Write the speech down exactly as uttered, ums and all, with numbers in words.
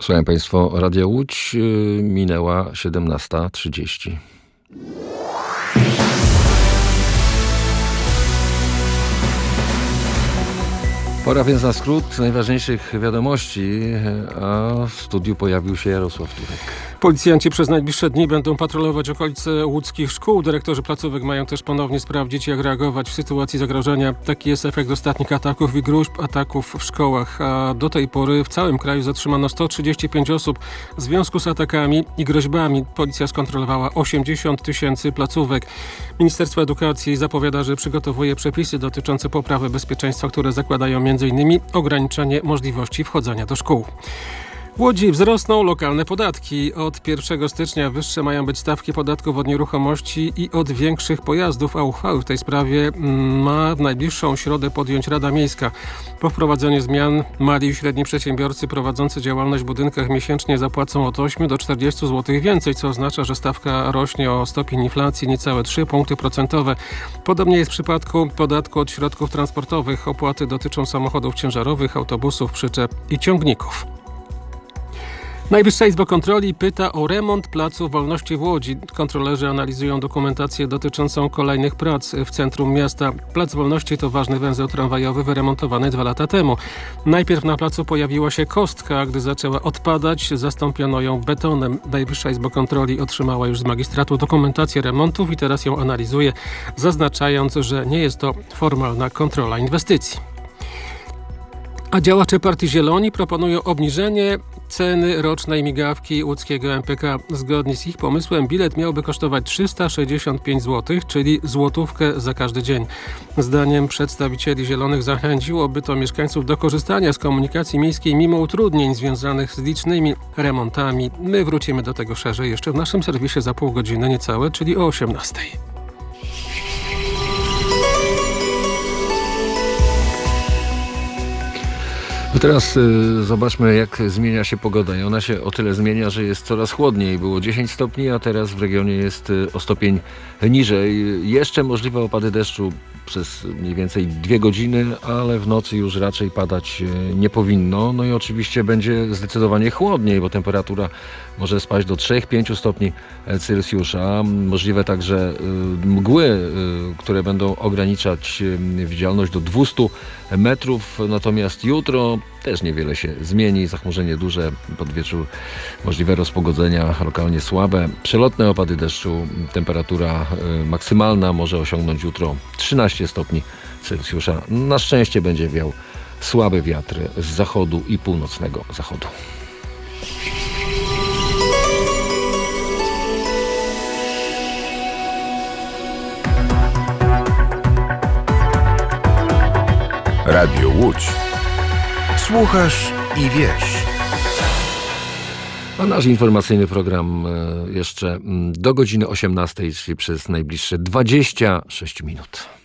Słuchają Państwo Radia Łódź. Minęła siedemnasta trzydzieści. Pora więc na skrót najważniejszych wiadomości, a w studiu pojawił się Jarosław Turek. Policjanci przez najbliższe dni będą patrolować okolice łódzkich szkół. Dyrektorzy placówek mają też ponownie sprawdzić, jak reagować w sytuacji zagrożenia. Taki jest efekt ostatnich ataków i gruźb ataków w szkołach. A do tej pory w całym kraju zatrzymano sto trzydzieści pięć osób w związku z atakami i groźbami. Policja skontrolowała osiemdziesiąt tysięcy placówek. Ministerstwo Edukacji zapowiada, że przygotowuje przepisy dotyczące poprawy bezpieczeństwa, które zakładają między innymi ograniczenie możliwości wchodzenia do szkół. W Łodzi wzrosną lokalne podatki. Od pierwszego stycznia wyższe mają być stawki podatków od nieruchomości i od większych pojazdów, a uchwały w tej sprawie ma w najbliższą środę podjąć Rada Miejska. Po wprowadzeniu zmian mali i średni przedsiębiorcy prowadzący działalność w budynkach miesięcznie zapłacą od ośmiu do czterdziestu złotych więcej, co oznacza, że stawka rośnie o stopień inflacji niecałe trzy punkty procentowe. Podobnie jest w przypadku podatku od środków transportowych. Opłaty dotyczą samochodów ciężarowych, autobusów, przyczep i ciągników. Najwyższa Izba Kontroli pyta o remont Placu Wolności w Łodzi. Kontrolerzy analizują dokumentację dotyczącą kolejnych prac w centrum miasta. Plac Wolności to ważny węzeł tramwajowy wyremontowany dwa lata temu. Najpierw na placu pojawiła się kostka, a gdy zaczęła odpadać, zastąpiono ją betonem. Najwyższa Izba Kontroli otrzymała już z magistratu dokumentację remontów i teraz ją analizuje, zaznaczając, że nie jest to formalna kontrola inwestycji. A działacze Partii Zieloni proponują obniżenie ceny rocznej migawki łódzkiego M P K. Zgodnie z ich pomysłem bilet miałby kosztować trzysta sześćdziesiąt pięć złotych, czyli złotówkę za każdy dzień. Zdaniem przedstawicieli Zielonych zachęciłoby to mieszkańców do korzystania z komunikacji miejskiej mimo utrudnień związanych z licznymi remontami. My wrócimy do tego szerzej jeszcze w naszym serwisie za pół godziny niecałe, czyli o osiemnastej. Teraz y, zobaczmy, jak zmienia się pogoda. I ona się o tyle zmienia, że jest coraz chłodniej. Było dziesięć stopni, a teraz w regionie jest y, o stopień niżej. Jeszcze możliwe opady deszczu przez mniej więcej dwie godziny, ale w nocy już raczej padać y, nie powinno. No i oczywiście będzie zdecydowanie chłodniej, bo temperatura może spaść do trzy do pięciu stopni Celsjusza. Możliwe także y, mgły, y, które będą ograniczać y, widzialność do dwustu metrów. Natomiast jutro też niewiele się zmieni. Zachmurzenie duże, pod wieczór możliwe rozpogodzenia lokalnie słabe. Przelotne opady deszczu. Temperatura y, maksymalna może osiągnąć jutro trzynaście stopni Celsjusza. Na szczęście będzie wiał słaby wiatr z zachodu i północnego zachodu. Radio Łódź. Słuchasz i wiesz. A nasz informacyjny program jeszcze do godziny osiemnastej, czyli przez najbliższe dwadzieścia sześć minut.